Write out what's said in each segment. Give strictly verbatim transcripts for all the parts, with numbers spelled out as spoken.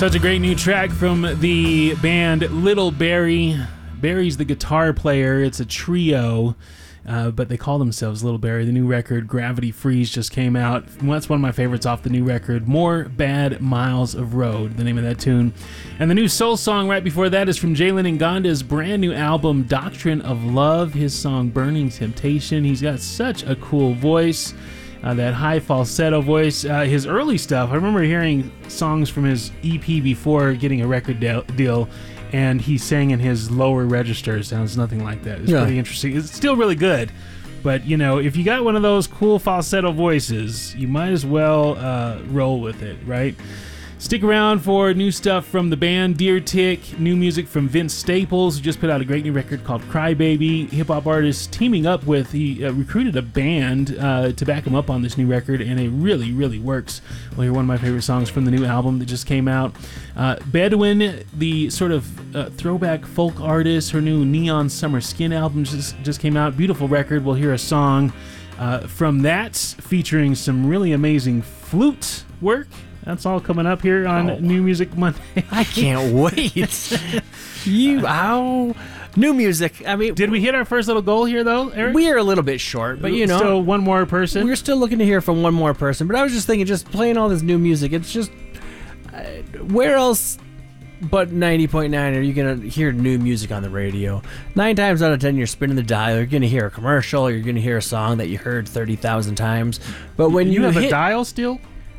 Such a great new track from the band Little Barrie. Barry's the guitar player. It's a trio, uh, but they call themselves Little Barrie. The new record, Gravity Freeze, just came out. That's one of my favorites off the new record. More Bad Miles of Road, the name of that tune. And the new soul song right before that is from Jalen Nganda's brand new album, Doctrine of Love. His song, Burning Temptation. He's got such a cool voice. Uh, that high falsetto voice. Uh, his early stuff, I remember hearing songs from his E P before getting a record de- deal, and he sang in his lower register. Sounds nothing like that. It's yeah. pretty interesting. It's still really good, but you know, if you got one of those cool falsetto voices, you might as well uh, roll with it, right? Stick around for new stuff from the band Deer Tick, new music from Vince Staples, who just put out a great new record called Crybaby. Hip-hop artist teaming up with, he uh, recruited a band uh, to back him up on this new record, and it really, really works. We'll hear one of my favorite songs from the new album that just came out. Uh, Bedouin, the sort of uh, throwback folk artist, her new Neon Summer Skin album just, just came out. Beautiful record. We'll hear a song uh, from that featuring some really amazing flute work. That's all coming up here on oh. New Music Monday. I can't wait. you, how new music. I mean, did we hit our first little goal here, though, Eric? We are a little bit short, but you know, still one more person. We're still looking to hear from one more person. But I was just thinking, just playing all this new music. It's just uh, where else but ninety point nine are you gonna hear new music on the radio? Nine times out of ten, you're spinning the dial. You're gonna hear a commercial. Or you're gonna hear a song that you heard thirty thousand times. But when you, you have hit, a dial still.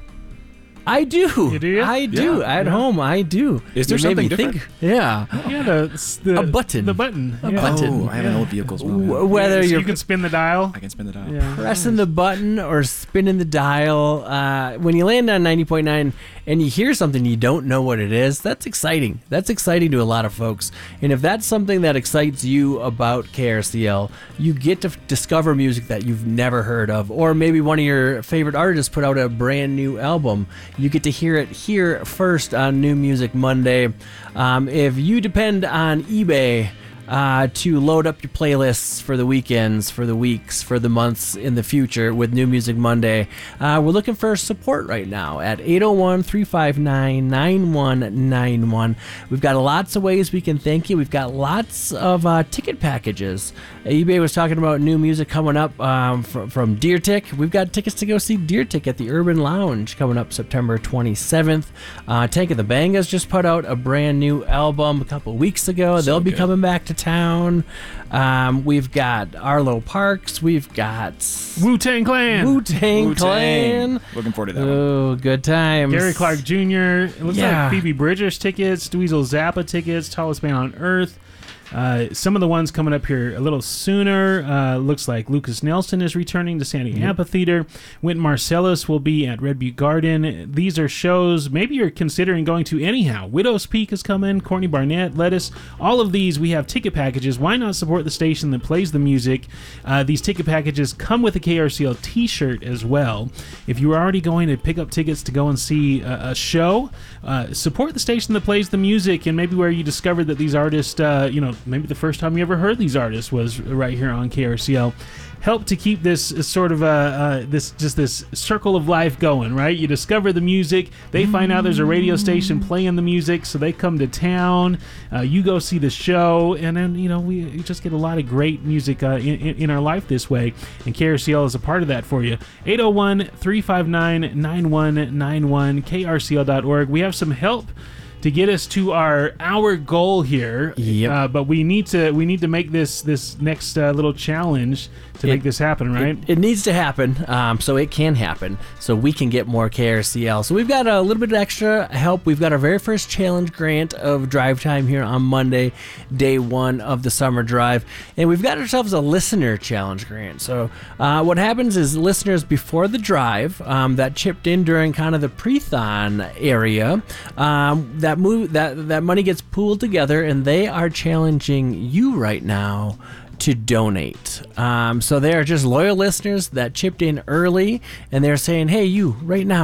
I do. You do? I do. Yeah, At yeah. home, I do. Is there you something think, different? Yeah. Yeah, the, the, a button. The button. A yeah. button. Oh, I have an old vehicle as well. W- Yeah. Whether yeah, so you're you can spin the dial. I can spin the dial. Yeah. pressing the button or spinning the dial, uh, when you land on ninety point nine and you hear something you don't know what it is, that's exciting. That's exciting to a lot of folks. And if that's something that excites you about K R C L, you get to f- discover music that you've never heard of. Or maybe one of your favorite artists put out a brand new album. You get to hear it here first on New Music Monday. Um, if you depend on eBay Uh, to load up your playlists for the weekends, for the weeks, for the months in the future with New Music Monday. Uh, we're looking for support right now at eight oh one, three five nine, nine one nine one. We've got lots of ways we can thank you. We've got lots of uh, ticket packages. eBay was talking about new music coming up um, from, from Deer Tick. We've got tickets to go see Deer Tick at the Urban Lounge coming up September twenty-seventh. Uh, Tank of the Bangas just put out a brand new album a couple weeks ago. So They'll be good. coming back to town. Um, we've got Arlo Parks. We've got Wu-Tang Clan. Wu-Tang, Wu-Tang. Clan. Looking forward to that one. Oh, good times. Gary Clark Junior It looks Yeah. like Phoebe Bridgers tickets, Dweezil Zappa tickets, Tallest Man on Earth. Uh, some of the ones coming up here a little sooner. Uh, looks like Lucas Nelson is returning to Sandy Mm-hmm. Amphitheater. Wynton Marsalis will be at Red Butte Garden. These are shows maybe you're considering going to anyhow. Widow's Peak is coming. Courtney Barnett, Lettuce. All of these, we have ticket packages. Why not support the station that plays the music? Uh, these ticket packages come with a K R C L t-shirt as well. If you were already going to pick up tickets to go and see a, a show, uh, support the station that plays the music, and maybe where you discovered that these artists, uh, you know, maybe the first time you ever heard these artists was right here on K R C L. Help to keep this sort of uh, uh, this just this circle of life going, right? You discover the music, they find out there's a radio station playing the music, so they come to town. Uh, you go see the show, and then you know we, we just get a lot of great music uh, in, in our life this way, and K R C L is a part of that for you. eight oh one, three five nine, nine one nine one, K R C L dot org. We have some help to get us to our our goal here. Yep. Uh, but we need to we need to make this this next uh, little challenge to It- make this happen, right? It, it needs to happen, um, so it can happen, so we can get more K R C L. So we've got a little bit of extra help. We've got our very first challenge grant of drive time here on Monday, day one of the summer drive, and we've got ourselves a listener challenge grant. So uh, what happens is listeners before the drive um, that chipped in during kind of the pre-thon area, um, that move that that money gets pooled together, and they are challenging you right now to donate. Um, so they are just loyal listeners that chipped in early, and they're saying, hey, you, right now,